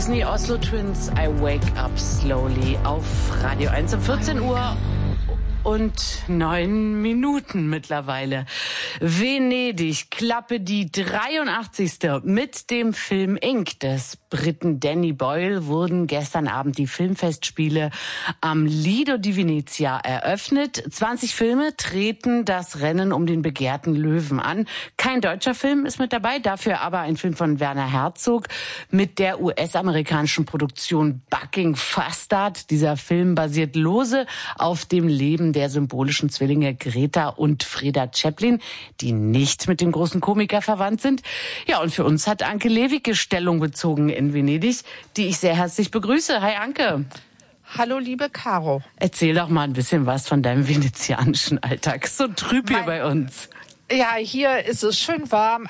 Disney Oslo Twins, I Wake Up Slowly auf Radio 1 um 14 Uhr und 9 Minuten mittlerweile. Venedig, Klappe die 83. Mit dem Film Ink des Briten Danny Boyle wurden gestern Abend die Filmfestspiele am Lido di Venezia eröffnet. 20 Filme treten das Rennen um den begehrten Löwen an. Kein deutscher Film ist mit dabei, dafür aber ein Film von Werner Herzog mit der US-amerikanischen Produktion Bucking Fastard. Dieser Film basiert lose auf dem Leben der symbolischen Zwillinge Greta und Freda Chaplin, die nicht mit dem großen Komiker verwandt sind. Ja, und für uns hat Anke Lewicke Stellung bezogen in Venedig, die ich sehr herzlich begrüße. Hi Anke. Hallo liebe Caro. Erzähl doch mal ein bisschen was von deinem venezianischen Alltag. So trüb hier bei uns. Ja, hier ist es schön warm,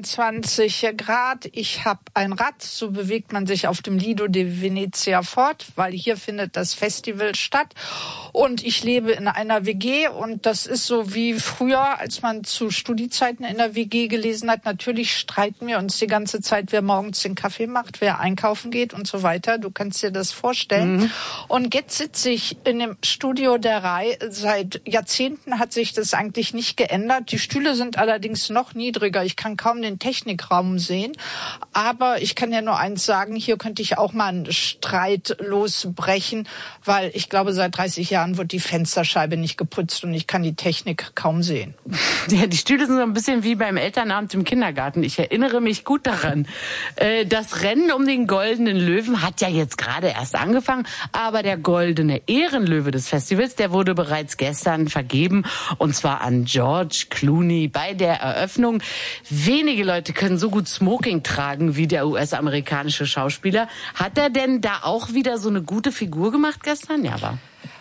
28 Grad. Ich habe ein Rad, so bewegt man sich auf dem Lido di Venezia fort, weil hier findet das Festival statt. Und ich lebe in einer WG und das ist so wie früher, als man zu Studiezeiten in der WG gelesen hat. Natürlich streiten wir uns die ganze Zeit, wer morgens den Kaffee macht, wer einkaufen geht und so weiter. Du kannst dir das vorstellen. Mhm. Und jetzt sitze ich in dem Studio der Rai. Seit Jahrzehnten hat sich das eigentlich nicht geändert. Die Stühle sind allerdings noch niedriger. Ich kann kaum den Technikraum sehen. Aber ich kann ja nur eins sagen, hier könnte ich auch mal einen Streit losbrechen, weil ich glaube, seit 30 Jahren wird die Fensterscheibe nicht geputzt und ich kann die Technik kaum sehen. Ja, die Stühle sind so ein bisschen wie beim Elternabend im Kindergarten. Ich erinnere mich gut daran. Das Rennen um den Goldenen Löwen hat ja jetzt gerade erst angefangen, aber der Goldene Ehrenlöwe des Festivals, der wurde bereits gestern vergeben, und zwar an George Clooney bei der Eröffnung. Wenige Leute können so gut Smoking tragen wie der US-amerikanische Schauspieler. Hat er denn da auch wieder so eine gute Figur gemacht gestern? Ja, aber...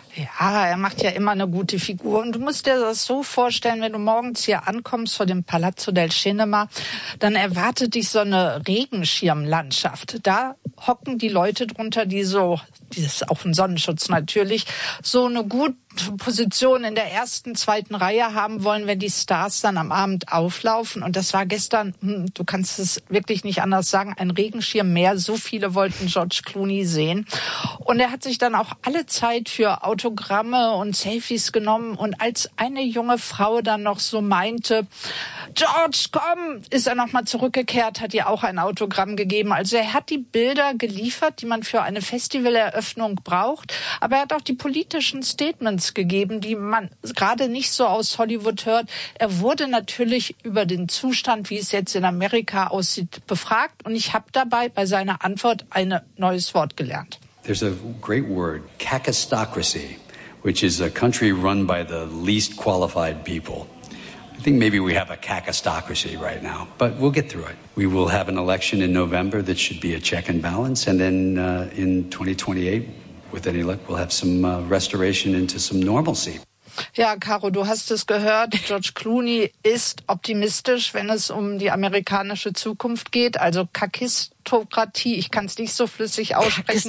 Ja, er macht ja immer eine gute Figur. Und du musst dir das so vorstellen, wenn du morgens hier ankommst vor dem Palazzo del Cinema, dann erwartet dich so eine Regenschirmlandschaft. Da hocken die Leute drunter, das ist auch ein Sonnenschutz natürlich, so eine gute Position in der ersten, zweiten Reihe haben wollen, wenn die Stars dann am Abend auflaufen. Und das war gestern, du kannst es wirklich nicht anders sagen, ein Regenschirm mehr. So viele wollten George Clooney sehen. Und er hat sich dann auch alle Zeit für Autogramme und Selfies genommen. Und als eine junge Frau dann noch so meinte, George, komm, ist er nochmal zurückgekehrt, hat ihr auch ein Autogramm gegeben. Also er hat die Bilder geliefert, die man für eine Festivaleröffnung braucht. Aber er hat auch die politischen Statements gegeben, die man gerade nicht so aus Hollywood hört. Er wurde natürlich über den Zustand, wie es jetzt in Amerika aussieht, befragt. Und ich habe dabei bei seiner Antwort ein neues Wort gelernt. There's a great word, kakistocracy, which is a country run by the least qualified people. I think maybe we have a kakistocracy right now, but we'll get through it. We will have an election in November that should be a check and balance, and then in 2028, with any luck, we'll have some restoration into some normalcy. Ja, Caro, du hast es gehört. George Clooney ist optimistisch, wenn es um die amerikanische Zukunft geht. Also Kakistokratie, ich kann es nicht so flüssig aussprechen,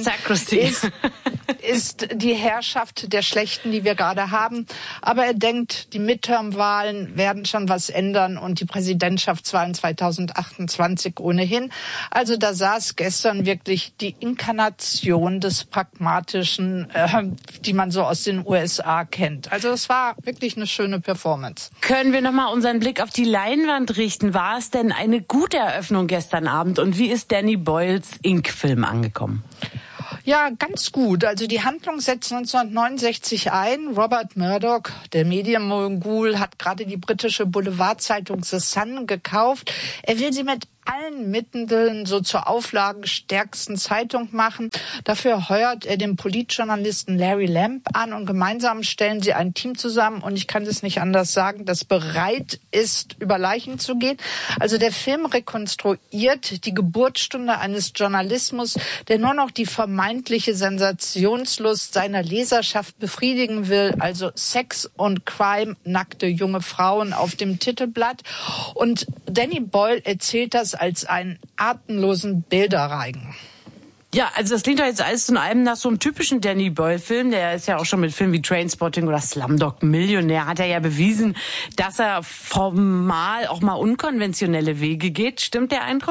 ist die Herrschaft der Schlechten, die wir gerade haben. Aber er denkt, die Midterm-Wahlen werden schon was ändern und die Präsidentschaftswahlen 2028 ohnehin. Also da saß gestern wirklich die Inkarnation des Pragmatischen, die man so aus den USA kennt. Also es war wirklich eine schöne Performance. Können wir nochmal unseren Blick auf die Leinwand richten? War es denn eine gute Eröffnung gestern Abend? Und wie ist Danny Boyles Ink-Film angekommen? Ja, ganz gut. Also die Handlung setzt 1969 ein. Robert Murdoch, der Medienmogul, hat gerade die britische Boulevardzeitung The Sun gekauft. Er will sie mit allen Mitteln so zur auflagenstärksten Zeitung machen. Dafür heuert er den Politjournalisten Larry Lamb an und gemeinsam stellen sie ein Team zusammen, und ich kann es nicht anders sagen, das bereit ist, über Leichen zu gehen. Also der Film rekonstruiert die Geburtsstunde eines Journalismus, der nur noch die vermeintliche Sensationslust seiner Leserschaft befriedigen will. Also Sex und Crime, nackte junge Frauen auf dem Titelblatt. Und Danny Boyle erzählt das als einen atemlosen Bilderreigen. Ja, also das klingt doch jetzt alles in allem nach so einem typischen Danny Boyle-Film. Der ist ja auch schon mit Filmen wie Trainspotting oder Slumdog Millionär, hat er ja bewiesen, dass er formal auch mal unkonventionelle Wege geht. Stimmt der Eindruck?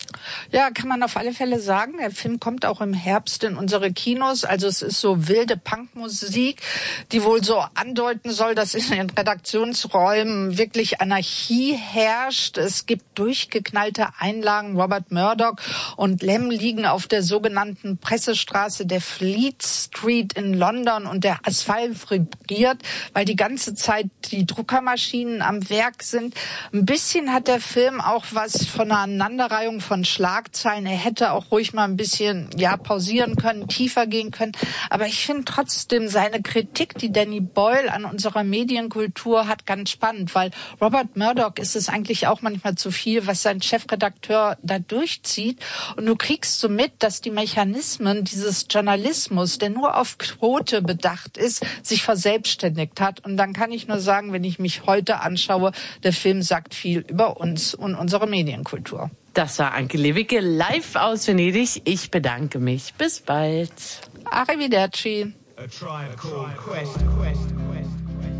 Ja, kann man auf alle Fälle sagen. Der Film kommt auch im Herbst in unsere Kinos. Also es ist so wilde Punkmusik, die wohl so andeuten soll, dass in den Redaktionsräumen wirklich Anarchie herrscht. Es gibt durchgeknallte Einlagen. Robert Murdoch und Lem liegen auf der sogenannten Pressestraße der Fleet Street in London und der Asphalt vibriert, weil die ganze Zeit die Druckermaschinen am Werk sind. Ein bisschen hat der Film auch was von einer Aneinanderreihung von Schlagzeilen. Er hätte auch ruhig mal ein bisschen pausieren können, tiefer gehen können. Aber ich finde trotzdem seine Kritik, die Danny Boyle an unserer Medienkultur hat, ganz spannend, weil Robert Murdoch ist es eigentlich auch manchmal zu viel, was sein Chefredakteur da durchzieht. Und du kriegst so mit, dass die Mechanismen dieses Journalismus, der nur auf Quote bedacht ist, sich verselbstständigt hat. Und dann kann ich nur sagen, wenn ich mich heute anschaue, der Film sagt viel über uns und unsere Medienkultur. Das war Anke Lewicke live aus Venedig. Ich bedanke mich. Bis bald. Arrivederci. A Tribe Called Quest.